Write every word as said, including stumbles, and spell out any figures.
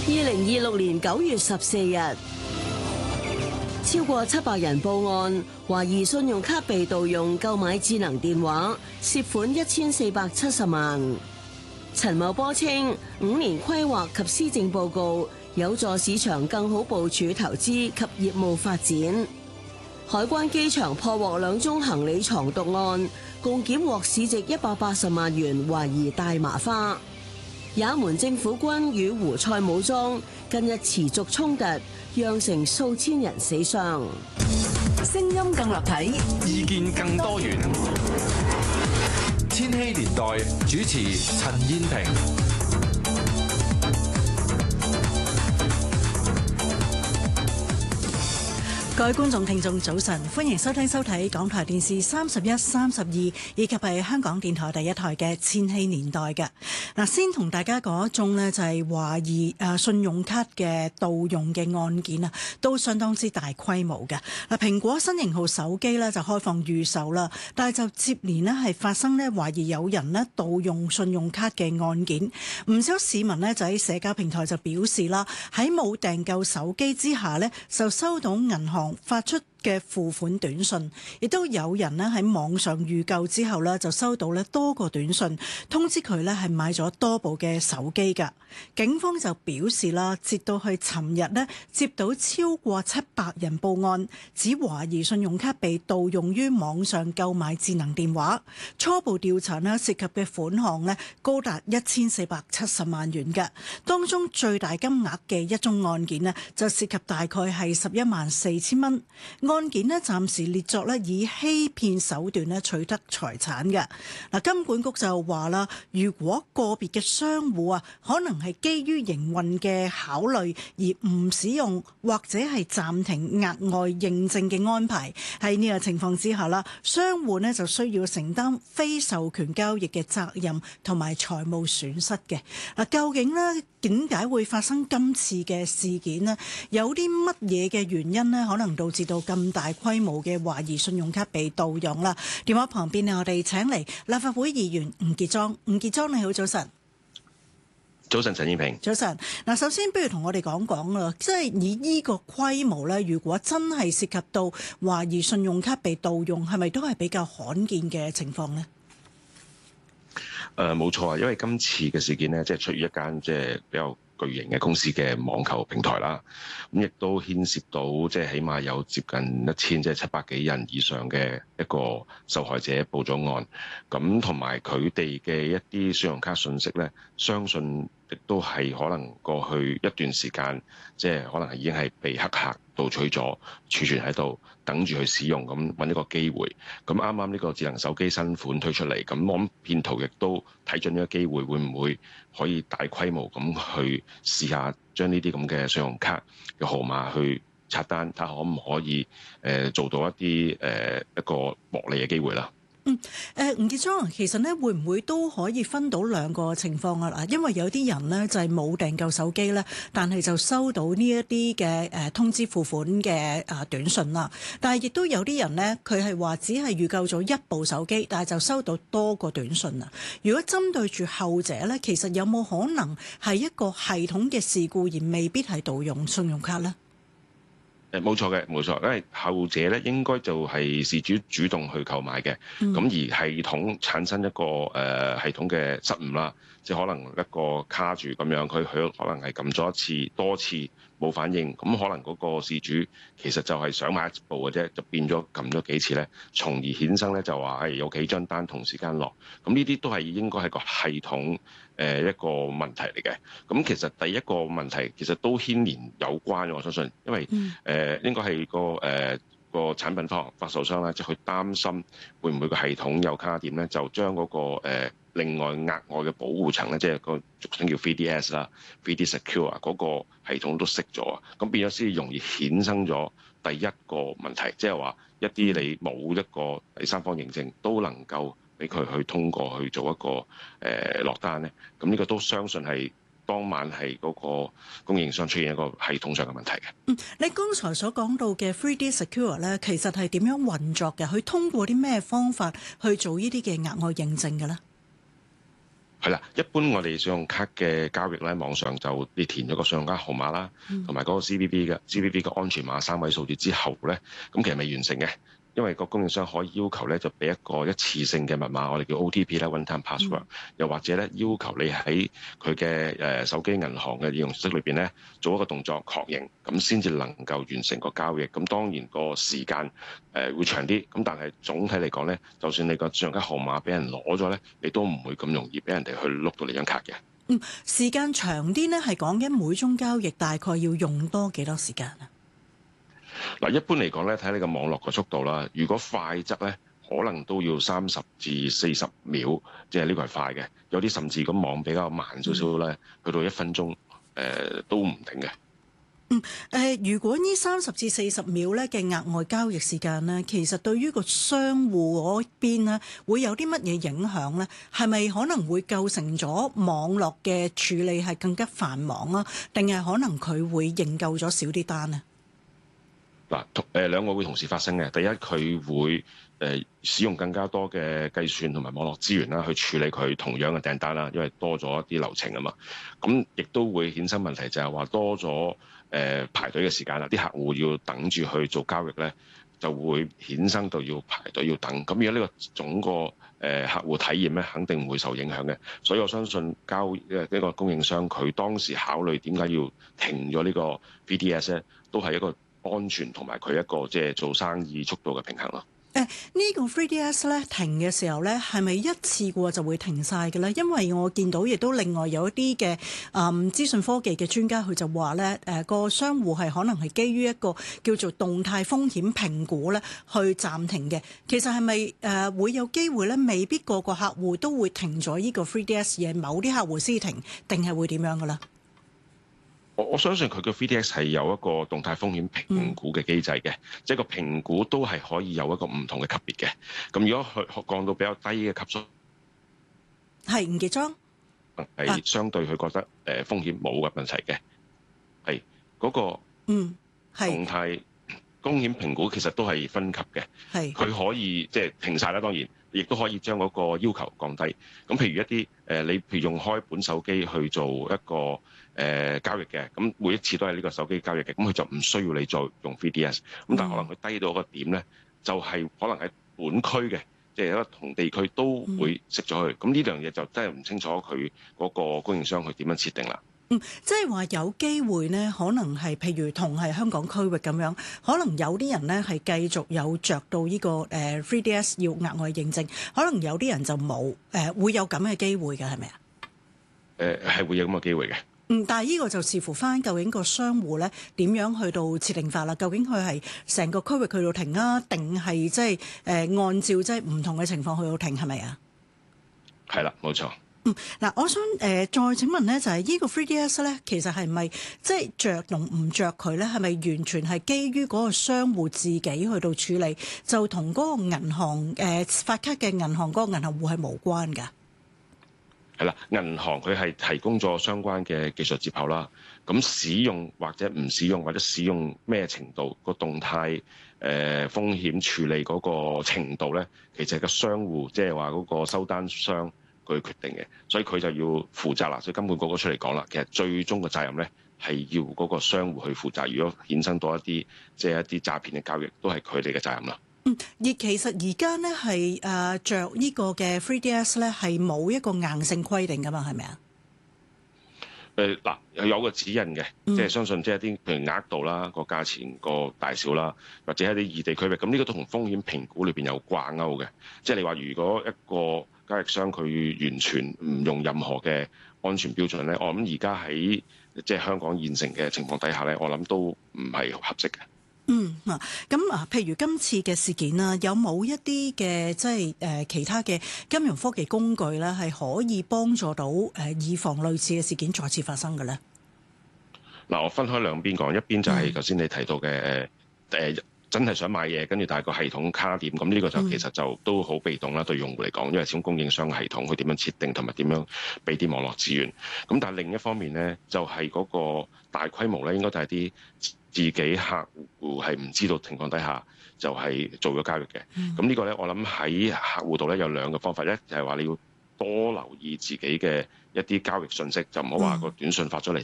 二零二六年九月十四日，超過七百人報案，懷疑信用卡被盜用購買智能電話，涉款一千四百七十萬。陳茂波稱，五年規劃及施政報告有助市場更好部署投資及業務發展。海關機場破獲兩宗行李藏毒案，共檢獲市值一百八十萬元懷疑大麻花。也門政府軍與胡塞武裝近日持續衝突，釀成數千人死傷。 聲音更立體， 意見更多元。千禧年代主持陳燕萍。 各位觀眾聽眾早晨，歡迎收聽收睇港台電視三十一、三十二以及係香港電台第一台嘅千禧年代嘅。嗱，先同大家講一宗呢，就係懷疑誒信用卡嘅盜用嘅案件啊，都相當之大規模嘅。嗱，蘋果新型號手機呢就開放預售啦，但係就接連呢係發生呢懷疑有人呢盜用信用卡嘅案件，唔少市民呢就喺社交平台就表示啦，喺冇訂購手機之下呢，就收到銀行發出嘅付款短信，亦都有人咧喺網上預購之後咧就收到咧多個短信通知佢咧係買咗多部嘅手機㗎。警方就表示啦，截到去尋日咧接到超過七百人報案，指懷疑信用卡被盜用於網上購買智能電話。初步調查咧涉及嘅款項咧高達一千四百七十萬元嘅，當中最大金額嘅一宗案件咧就涉及大概係十一萬四千蚊。案件咧暫時列作咧以欺騙手段咧取得財產嘅。嗱，金管局就話啦，如果個別嘅商戶啊，可能係基於營運嘅考慮而唔使用或者係暫停額外認證嘅安排，喺呢個情況之下啦，商戶咧就需要承擔非授權交易嘅責任同埋財務損失嘅。嗱，究竟咧點解會發生今次嘅事件呢？有啲乜嘢嘅原因呢？可能導致到咁大規模嘅懷疑信用卡被盜用啦。電話旁邊呢，我哋請嚟立法會議員吳傑莊。吳傑莊，你好，早晨。 早晨，陳燕萍。 早晨。嗱，首先不如同我哋講講啦，即係以呢個規模咧，如果真係涉及到懷疑信用卡被盜用，係咪都係比較罕見嘅情況呢？ 誒冇錯啊，因為今次嘅事件呢，即係出於一間即係比較巨型嘅公司嘅網購平台啦，咁亦都牽涉到即係起碼有接近一千即係七百幾人以上嘅一個受害者報咗案，咁同埋佢哋嘅一啲信用卡信息呢，相信亦都係可能過去一段時間，即係可能係已經係被黑客盜取咗，儲存喺度，等住去使用，咁揾一個機會。咁啱啱呢個智能手機新款推出嚟，咁我諗騙徒亦都睇準呢個機會，會唔會可以大規模咁去試下將呢啲咁嘅信用卡嘅號碼去刷單，睇下可唔可以誒做到一啲誒一個獲利嘅機會啦。 嗯，誒吳傑莊，其實咧會唔會都可以分到兩個情況啊？嗱，因為有啲人咧就係冇訂購手機咧，但係就收到呢一啲嘅誒通知付款嘅誒短信啦。但係亦都有啲人咧，佢係話只係預購咗一部手機，但係就收到多個短信啊。如果針對住後者咧，其實有冇可能係一個系統嘅事故，而未必係盜用信用卡咧？ 誒冇錯嘅，冇錯，因為後者咧應該就係事主主動去購買嘅，咁、嗯、而系統產生一個誒、呃、系統嘅失誤啦，即係可能一個卡住咁樣，佢佢可能係撳咗一次多次冇反應，咁可能嗰個事主其實就係想買一部嘅啫，就變咗撳咗幾次咧，從而衍生咧就話係有幾張單同時間落，咁呢啲都係應該係個系統誒一個問題嚟嘅。咁其實第一個問題其實都牽連有關嘅，我相信，因為誒、嗯呃、應該係個誒、呃、個產品發發售商咧，即係佢擔心會唔會個系統有卡點咧，就將嗰、那個、呃、另外額外嘅保護層咧，即係個俗稱叫 three D S 啦 ，three D Secure 啊，嗰個系統都熄咗啊，咁變咗先容易衍生咗第一個問題，即係話一啲你冇一個第三方認證都能夠俾佢去通過去做一個誒、呃、落單咧，咁呢個都相信係當晚係嗰個供應商出現一個系統上嘅問題嘅。 嗯，你剛才所講到嘅 three D Secure 咧，其實係點樣運作嘅？佢通過啲咩方法去做呢啲嘅額外認證嘅咧？ 係啦，一般我哋信用卡嘅交易咧，網上就你填咗個信用卡號碼啦，同埋嗰個 C V V 嘅 C V V 嘅安全碼三位數字之後咧，咁其實未完成嘅。因為個供應商可以要求咧，就俾一個一次性嘅密碼，我哋叫 O T P 啦 （One Time Password），嗯、又或者咧要求你喺佢嘅誒手機銀行嘅應用程式裏邊咧做一個動作確認，咁先至能夠完成個交易。咁當然個時間誒、呃、會長啲，咁但係總體嚟講咧，就算你個信用卡號碼俾人攞咗咧，你都唔會咁容易俾人哋去碌到你張卡嘅。 嗯，時間長啲咧，係講緊每宗交易大概要用多幾多時間啊？ 嗱，一般嚟講咧，睇你個網絡個速度啦。如果快則咧，可能都要三十至四十秒，即係呢個係快嘅。有啲甚至個網比較慢少少咧，去到一分鐘，誒、呃、都唔停嘅。 嗯，誒、呃，如果呢三十至四十秒咧嘅額外交易時間咧，其實對於個商戶嗰邊咧，會有啲乜嘢影響咧？係咪可能會構成咗網絡嘅處理係更加繁忙啊？定係可能佢會認購咗少啲單呢？ 嗱，同誒兩個會同時發生嘅。第一，佢會誒、呃、使用更加多嘅計算同埋網絡資源啦，去處理佢同樣嘅訂單啦，因為多咗一啲流程啊嘛。咁亦都會衍生問題，就係話多咗誒、呃、排隊嘅時間啦。啲客戶要等住去做交易咧，就會衍生到要排隊要等。咁如果呢個總個誒、呃、客戶體驗咧，肯定會受影響嘅。所以我相信交誒呢個供應商佢當時考慮點解要停咗呢個 V D S 咧，都係一個安全同埋佢一個即係做生意速度嘅平衡咯。 誒、呢、這個 three D S 咧停嘅時候咧，係咪一次過就會停晒嘅咧？因為我見到亦都另外有一啲嘅誒資訊科技嘅專家，佢就話咧，誒、呃、個商戶係可能係基於一個叫做動態風險評估咧去暫停嘅。其實係咪誒會有機會咧？未必個個客戶都會停咗呢個 three D S 嘢，某啲客戶先停，定係會點樣嘅咧？ 我我相信佢嘅 V D S 係有一個動態風險評估嘅機制嘅，嗯、即係個評估都係可以有一個唔同嘅級別嘅。咁如果佢降到比較低嘅級數， 係吳傑莊係相對佢覺得誒風險冇嘅問題嘅，係嗰、嗰個嗯係動態風險評估其實都係分級嘅，係佢可以即係停晒啦，當然亦都可以將嗰個要求降低。咁譬如一啲誒，你譬如用開本手機去做一個誒、呃、交易嘅，咁每一次都係呢個手機交易嘅，咁佢就唔需要你再用 V D S。咁但係可能佢低到一個點咧，就係、是、可能喺本區嘅，即係一個同地區都會熄咗佢。咁呢樣嘢就真係唔清楚佢嗰個供應商佢點樣設定啦。 嗯，即係話有機會呢，可能係譬如同係香港區域咁樣，可能有啲人呢係繼續有着到呢、這個誒 three D S 要額外認證，可能有啲人就冇誒、呃，會有咁嘅機會嘅係咪啊？誒係、呃、會有咁嘅機會嘅。 嗯，但係呢個就視乎翻究竟個商戶咧點樣去到設定法啦？究竟佢係成個區域去到停啊，定係即係誒按照即係唔同嘅情況去到停係咪啊？ 係啦，冇錯。 嗯，嗱，我想誒、呃、再請問咧，就係、是、呢個 three D S 咧，其實係咪即係着同唔着佢咧？係咪完全係基於嗰個商戶自己去到處理，就同嗰個銀行誒、呃、發卡嘅銀行嗰個銀行戶係無關㗎？ 係啦，銀行佢係提供咗相關嘅技術接口啦。咁使用或者唔使用或者使用咩程度個動態誒、呃、風險處理嗰個程度咧，其實係個商戶即係話嗰個收單商佢決定嘅，所以佢就要負責啦。所以金管局嗰出嚟講啦，其實最終嘅責任咧係要嗰個商戶去負責。如果衍生到一啲即係一啲詐騙嘅交易，都係佢哋嘅責任啦。 嗯，而其實而家咧係誒著呢個嘅 three D S 咧係冇一個硬性規定噶嘛，係咪啊？ 誒嗱、呃，有個指引嘅，嗯、即係相信即係啲譬如額度啦、個價錢、個大小啦，或者一啲異地區域，咁呢個都同風險評估裏邊有掛鈎嘅。即係你話如果一個交易商佢完全唔用任何嘅安全標準咧，我諗而家喺即係香港現成嘅情況底下咧，我諗都唔係合適嘅。 嗯啊，咁啊，譬如今次嘅事件啦，有冇一啲嘅即係誒其他嘅金融科技工具咧，係可以幫助到誒以防類似嘅事件再次發生嘅咧？嗱， 我分開兩邊講，一邊就係頭先你提到嘅誒誒，真係想買嘢，跟住但係個系統卡點，咁呢個就其實就都好被動啦，對用戶嚟講，因為始終供應商系統佢點樣設定同埋點樣俾啲網絡資源。咁但係另一方面咧，就係嗰個大規模咧，應該就係啲自己客戶係唔知道情況底下就係做咗交易嘅。咁、嗯、呢個咧，我諗喺客戶度咧有兩個方法，一就係話你要多留意自己嘅一啲交易信息，就唔好話個短信發咗嚟